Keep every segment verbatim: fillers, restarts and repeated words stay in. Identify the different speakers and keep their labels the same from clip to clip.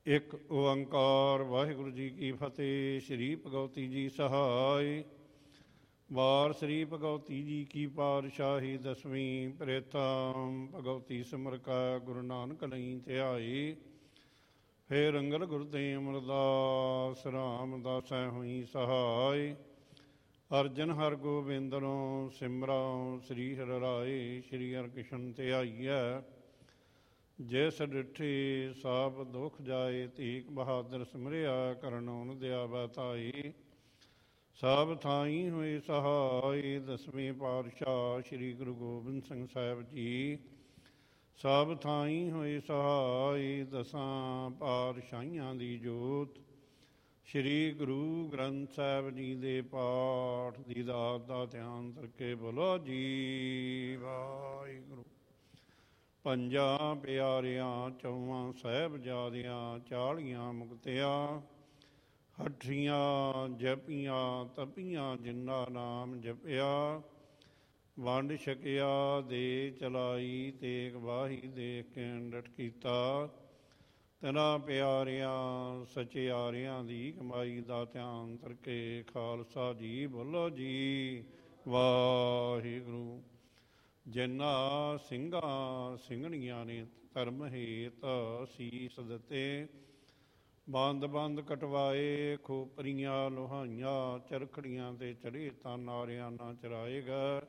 Speaker 1: ਇੱਕ ਓੰਕਾਰ ਵਾਹਿਗੁਰੂ ਜੀ ਕੀ ਫਤਿਹ। ਸ਼੍ਰੀ ਭਗਵਤੀ ਜੀ ਸਹਾਇ। ਵਾਰ ਸ੍ਰੀ ਭਗਵਤੀ ਜੀ ਕੀ ਪਾਤਸ਼ਾਹੀ ਦਸਵੀਂ। ਪ੍ਰੇਤਮ ਭਗਵਤੀ ਸਿਮਰ ਕਾ ਗੁਰੂ ਨਾਨਕ ਲਈ ਧਿਆਈ। ਫੇਰ ਅੰਗਦ ਗੁਰਦੇ ਅਮਰਦਾਸ ਰਾਮਦਾਸੈ ਹੋਈ ਸਹਾਇ। ਅਰਜਨ ਹਰ ਗੋਬਿੰਦਨੋ ਸਿਮਰਉ ਸ੍ਰੀ ਹਰਿ ਰਾਏ। ਸ਼੍ਰੀ ਹਰਿਕ੍ਰਿਸ਼ਨ ਧਿਆਈਐ ਜਿਸ ਡਿਠੀ ਸਭ ਦੁਖ ਜਾਏ। ਧੀਕ ਬਹਾਦਰ ਸਿਮਰਿਆ ਕਰਨਉ ਦਿਆਵੈ ਧਾਈ। ਸਭ ਥਾਈ ਹੋਏ ਸਹਾਈ। ਦਸਵੇਂ ਪਾਤਸ਼ਾਹ ਸ਼੍ਰੀ ਗੁਰੂ ਗੋਬਿੰਦ ਸਿੰਘ ਸਾਹਿਬ ਜੀ ਸਭ ਥਾਈ ਹੋਏ ਸਹਾਈ। ਦਸਾਂ ਪਾਤਸ਼ਾਹੀਆਂ ਦੀ ਜੋਤ ਸ਼੍ਰੀ ਗੁਰੂ ਗ੍ਰੰਥ ਸਾਹਿਬ ਜੀ ਦੇ ਪਾਠ ਦੀ ਦਾਤ ਦਾ ਧਿਆਨ ਕਰਕੇ ਬੋਲੋ ਜੀ ਵਾਹਿਗੁਰੂ। ਪੰਜਾਂ ਪਿਆਰਿਆਂ ਚੌਵਾਂ ਸਾਹਿਬਜ਼ਾਦਿਆਂ ਚਾਲੀਆਂ ਮੁਕਤਿਆਂ ਹੱਠੀਆਂ ਜਪੀਆਂ ਤਪੀਆਂ ਜਿਨ੍ਹਾਂ ਨਾਮ ਜਪਿਆ। ਵੰਡ ਛਕਿਆ ਦੇ ਚਲਾਈ ਤੇਗ ਵਾਹੀ ਦੇਖ ਕੇ ਡਟ ਕੀਤਾ। ਤਿਨਾਂ ਪਿਆਰਿਆਂ ਸਚਿਆਰਿਆਂ ਦੀ ਕਮਾਈ ਦਾ ਧਿਆਨ ਕਰਕੇ ਖਾਲਸਾ ਜੀ ਬੋਲੋ ਜੀ ਵਾਹਿਗੁਰੂ। ਜਿਨ੍ਹਾਂ ਸਿੰਘਾਂ ਸਿੰਘਣੀਆਂ ਨੇ ਧਰਮ ਹੇਤ ਸੀਸ ਦਿੱਤੇ। ਬੰਦ ਬੰਦ ਕਟਵਾਏ ਖੋਪਰੀਆਂ ਲੋਹਾਈਆਂ ਚਰਖੜੀਆਂ ਤੇ ਚੜੇ ਤਾਂ ਨਾਰਿਆਂ ਨਾ ਚਰਾਏਗਾ।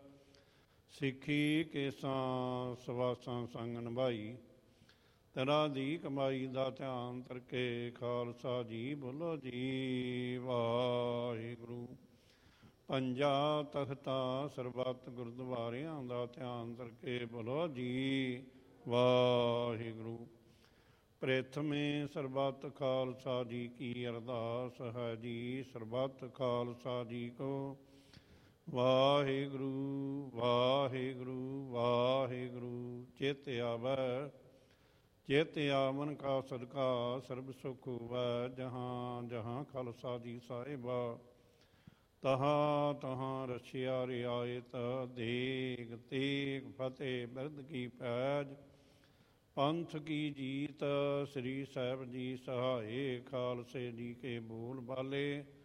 Speaker 1: ਸਿੱਖੀ ਕੇਸਾਂ ਸਵਾਸਾਂ ਸੰਗ ਨਿਭਾਈ। ਤੇਰਾਂ ਦੀ ਕਮਾਈ ਦਾ ਧਿਆਨ ਕਰਕੇ ਖਾਲਸਾ ਜੀ ਬੋਲੋ ਜੀ ਵਾਹਿਗੁਰੂ। ਪੰਜਾਂ ਤਖਤਾਂ ਸਰਬੱਤ ਗੁਰਦੁਆਰਿਆਂ ਦਾ ਧਿਆਨ ਕਰਕੇ ਬੋਲੋ ਜੀ ਵਾਹਿਗੁਰੂ। ਪ੍ਰਥਮੇ ਸਰਬੱਤ ਖਾਲਸਾ ਜੀ ਕੀ ਅਰਦਾਸ ਹੈ ਜੀ। ਸਰਬੱਤ ਖਾਲਸਾ ਜੀ ਕੋ ਵਾਹਿਗੁਰੂ ਵਾਹਿਗੁਰੂ ਵਾਹਿਗੁਰੂ। ਚਿਤ ਆਵੈ ਚਿਤ ਆਵਨ ਕਾ ਸਦਕਾ ਸਰਬ ਸੁਖ ਹੋਵੈ। ਜਹਾਂ ਜਹਾਂ ਖਾਲਸਾ ਜੀ ਸਾਹਿਬਾ ਤਹਾਂ ਤਹਾਂ ਰਛਿਆ ਰਿਆਇਤ। ਦੇਗ ਤੇਗ ਫਤਿਹ ਬਿਰਦ ਕੀ ਪੈਜ ਪੰਥ ਕੀ ਜੀਤ। ਸ੍ਰੀ ਸਾਹਿਬ ਜੀ ਸਹਾਏ ਖਾਲਸੇ ਜੀ ਕੇ ਬੋਲ ਬਾਲੇ।